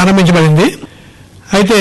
ప్రారంభించబడింది. అయితే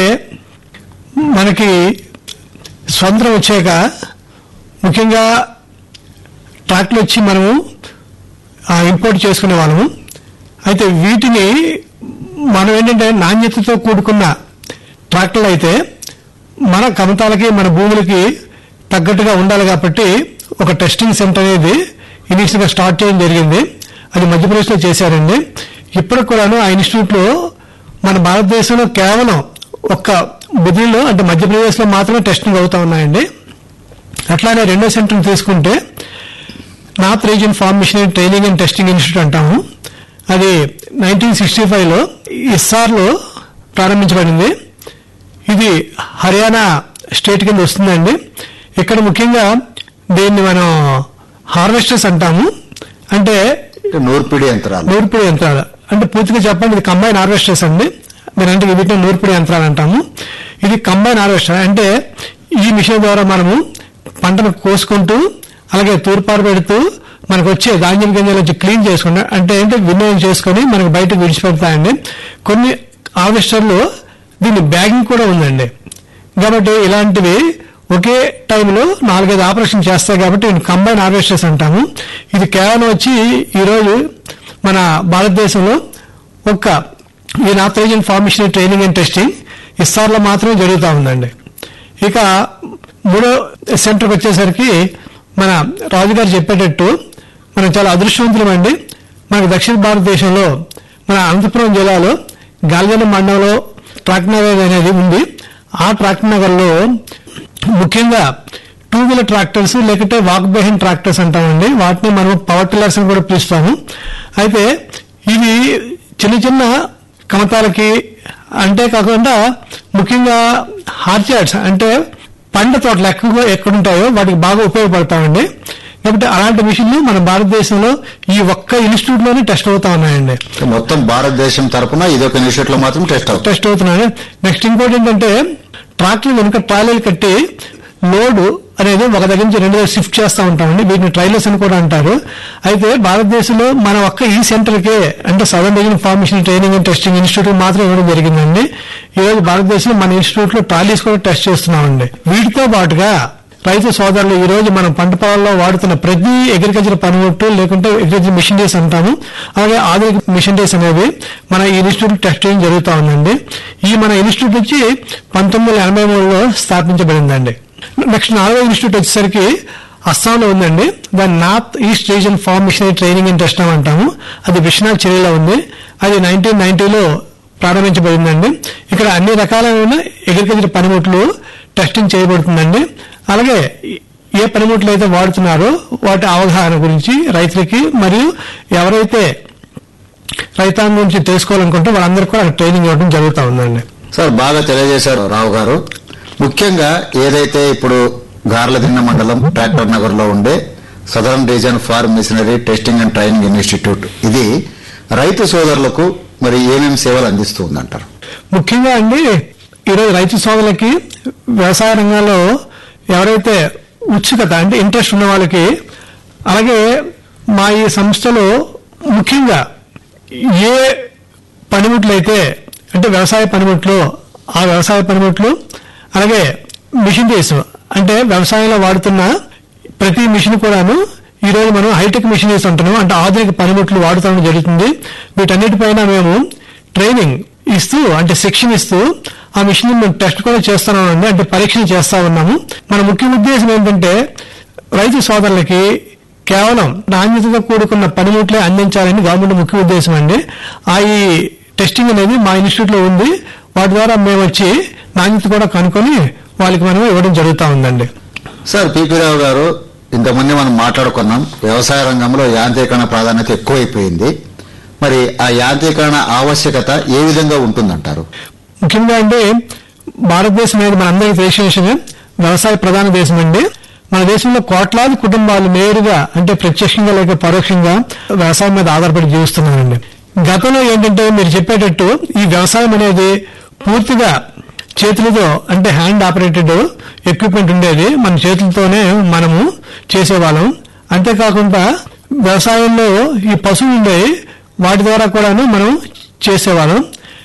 మనకి స్వతంత్రం వచ్చాక ముఖ్యంగా ట్రాక్టర్లు వచ్చి మనము ఇంపోర్ట్ చేసుకునే వాళ్ళము. అయితే వీటిని మనం ఏంటంటే నాణ్యతతో కూడుకున్న ట్రాక్టర్లు అయితే మన కమతాలకి మన భూములకి తగ్గట్టుగా ఉండాలి కాబట్టి ఒక టెస్టింగ్ సెంటర్ అనేది ఇనిషియల్ గా స్టార్ట్ చేయడం జరిగింది. అది మధ్యప్రదేశ్ లో చేశారండి. ఇప్పటికి కూడాను ఆ ఇన్స్టిట్యూట్ లో మన భారతదేశంలో కేవలం ఒక్క బుద్ధిలో అంటే మధ్యప్రదేశ్ లో మాత్రమే టెస్టింగ్ అవుతా ఉన్నాయండి. అట్లానే రెండో సెంటర్ తీసుకుంటే north region form machinery training and testing institute అంటాము. అది 1965 లో ఇస్సార్లో ప్రారంభించబడింది. ఇది హర్యానా స్టేట్ కింద వస్తుందండి. ఇక్కడ ముఖ్యంగా దీన్ని మనం హార్వెస్టర్స్ అంటాము. అంటే నూర్పిడి యంత్రాలు అంటే పూర్తిగా చెప్పండి ఇది కంబైన్ హార్వెస్టర్స్ అండి. మీరంటే వీటిని నూర్పిడి యంత్రాలు అంటాము. ఇది కంబైన్ హార్వెస్టర్ అంటే ఈ మిషన్ ద్వారా మనము పంటను కోసుకుంటూ అలాగే తూర్పారు పెడుతూ మనకు వచ్చే ధాన్యం గింజల నుంచి క్లీన్ చేసుకుంటా అంటే ఏంటంటే వినియోగం చేసుకుని మనకు బయటకు విడిచిపెడతాయండి. కొన్ని హార్వెస్టర్లు దీని బ్యాగింగ్ కూడా ఉందండి. కాబట్టి ఇలాంటివి ఒకే టైంలో 4-5 ఆపరేషన్ చేస్తాయి కాబట్టి కంబైన్ హార్వెస్టర్స్ అంటాము. ఇది కేవలం వచ్చి ఈరోజు మన భారతదేశంలో ఈ north region form machinery training and testing ఇస్సార్లో మాత్రమే జరుగుతూ ఉందండి. ఇక మూడో సెంటర్కి వచ్చేసరికి మన రాజుగారు చెప్పేటట్టు మనం చాలా అదృష్టవంతులమండి. మనకు దక్షిణ భారతదేశంలో మన అనంతపురం జిల్లాలో గాలిజన మండలంలో ట్రాక్టర్ నగర్ అనేది ఉంది. ఆ ట్రాక్టర్ నగర్ లో ముఖ్యంగా 2 వీలర్ ట్రాక్టర్స్ లేకపోతే వాక్ బెహైండ్ ట్రాక్టర్స్ అంటామండి. వాటిని మనం పవర్ టిల్లర్స్ అని కూడా పిలుస్తాము. అయితే ఇవి చిన్న చిన్న కమతాలకి అంటే కాకుండా ముఖ్యంగా హార్చార్డ్స్ అంటే పంట తోటలు ఎక్కువగా ఎక్కడుంటాయో వాటికి బాగా ఉపయోగపడతామండి. కాబట్టి అలాంటి మిషన్లు మన భారతదేశంలో ఈ ఒక్క ఇన్స్టిట్యూట్ లోనే టెస్ట్ అవుతా ఉన్నాయండి. మొత్తం భారతదేశం తరఫున ఇదొక ఇన్స్టిట్యూట్ లో మాత్రం టెస్ట్ అవుతున్నాయి. నెక్స్ట్ ఇంకోటి ఏంటంటే ట్రాక్టర్ వెనుక ట్రాలీలు కట్టి లోడ్ అనేది ఒక దగ్గర నుంచి 2 దగ్గర షిఫ్ట్ చేస్తూ ఉంటామండి. వీటిని ట్రైలర్స్ అని కూడా అంటారు. అయితే భారతదేశంలో మన ఒక్క ఈ సెంటర్కే అంటే southern region form machinery training and testing institute మాత్రం ఇవ్వడం జరిగిందండి. ఈ రోజు భారతదేశంలో మన ఇన్స్టిట్యూట్ లో ట్రాలీస్ కూడా టెస్ట్ చేస్తున్నామండి. వీటితో పాటుగా రైతు సోదరులు ఈ రోజు మనం పంట పొలాల్లో వాడుతున్న ప్రతి అగ్రికల్చర్ పనిముట్టు లేకుంటే అగ్రికల్చర్ మిషనరీస్ అంటాము. అలాగే ఆధునిక మిషనరీస్ అనేవి మన ఈ ఇన్స్టిట్యూట్ టెస్ట్ చేయడం జరుగుతూ ఉందండి. ఈ మన ఇన్స్టిట్యూట్ వచ్చి 1983లో స్థాపించబడిందండి. నెక్స్ట్ 4వ ఇన్స్టిట్యూట్ వచ్చేసరికి అస్సాంలో ఉందండి. దాన్ని north east region form machinery training and testing అంటాము. అది విశ్వనాథ్ చర్యలో ఉంది. అది 1990లో ప్రారంభించబడిందండి. ఇక్కడ అన్ని రకాలైన అగ్రికల్చర్ పనిముట్లు టెస్టింగ్ చేయబడుతుందండి. అలాగే ఏ పనిముట్లు అయితే వాడుతున్నారో వాటి అవగాహన గురించి రైతులకి మరియు ఎవరైతే రైతాంగం గురించి తెలుసుకోవాలనుకుంటే వాళ్ళందరికీ కూడా ట్రైనింగ్ ఇవ్వడం జరుగుతూ ఉందండి. సార్ బాగా తెలియజేశారు రావు గారు. ముఖ్యంగా ఏదైతే ఇప్పుడు గార్లదిన్న మండలం ట్రాక్టర్ నగర్ లో ఉండే southern region form machinery testing and training institute ఇది రైతు సోదరులకు మరి ఏమేమి సేవలు అందిస్తూ ఉందంటారు? ముఖ్యంగా అండి ఈరోజు రైతు సోదరులకి వ్యవసాయ రంగంలో ఎవరైతే ఉత్సుకత అంటే ఇంట్రెస్ట్ ఉన్న వాళ్ళకి అలాగే మా ఈ సంస్థలో ముఖ్యంగా ఏ పనిముట్లు అయితే అంటే వ్యవసాయ పనిముట్లు ఆ వ్యవసాయ పనిముట్లు అలాగే మిషనరీస్ అంటే వ్యవసాయంలో వాడుతున్న ప్రతి మిషన్ కూడాను ఈ రోజు మనం హైటెక్ మిషనరీస్ అంటున్నాం. అంటే ఆధునిక పనిముట్లు వాడుతూ జరుగుతుంది. వీటన్నిటిపైన మేము ట్రైనింగ్ ఇస్తూ అంటే శిక్షణ ఇస్తూ ఆ మిషన్ మేము టెస్ట్ కూడా చేస్తున్నామండి. అంటే పరీక్షలు చేస్తా ఉన్నాము. మన ముఖ్య ఉద్దేశం ఏంటంటే రైతు సోదరులకి కేవలం నాణ్యతతో కూడుకున్న పనిముట్లే అందించాలని గవర్నమెంట్ ముఖ్య ఉద్దేశం అండి. ఈ టెస్టింగ్ అనేది మా ఇన్స్టిట్యూట్ లో ఉంది. వాటి ద్వారా మేము వచ్చి నాణ్యత కూడా కనుక్కొని వాళ్ళకి మనం ఇవ్వడం జరుగుతూ ఉందండి. సార్ పిపి రావు గారు, ఇంతకుముందే మనం మాట్లాడుకున్నాం వ్యవసాయ రంగంలో యాంత్రీకరణ ప్రాధాన్యత ఎక్కువైపోయింది. మరి ఆ యాంత్రీకరణ ఆవశ్యకత ఏ విధంగా ఉంటుందంటారు? ముఖ్యంగా అంటే భారతదేశం అనేది మనందరికీ తెలిసిన వ్యవసాయ ప్రధాన దేశం అండి. మన దేశంలో కోట్లాది కుటుంబాలు నేరుగా అంటే ప్రత్యక్షంగా లేక పరోక్షంగా వ్యవసాయం మీద ఆధారపడి జీవిస్తున్నారండి. గతంలో ఏంటంటే మీరు చెప్పేటట్టు ఈ వ్యవసాయం అనేది పూర్తిగా చేతులతో అంటే హ్యాండ్ ఆపరేటెడ్ ఎక్విప్మెంట్ ఉండేది. మన చేతులతోనే మనము చేసేవాళ్ళం. అంతేకాకుండా వ్యవసాయంలో ఈ పశువులు ఉండేవి, వాటి ద్వారా కూడాను మనం చేసేవాళ్ళం.